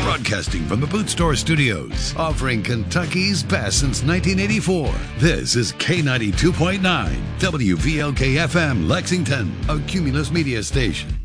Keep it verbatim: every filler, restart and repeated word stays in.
Broadcasting from the Boot Store Studios, offering Kentucky's best since nineteen eighty-four. This is K ninety-two point nine, W V L K F M, Lexington, a Cumulus Media station.